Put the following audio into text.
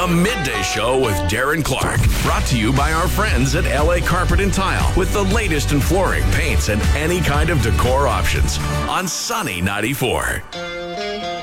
The Midday Show with Darren Clark. Brought to you by our friends at LA Carpet and Tile with the latest in flooring, paints, and any kind of decor options on Sunny 94.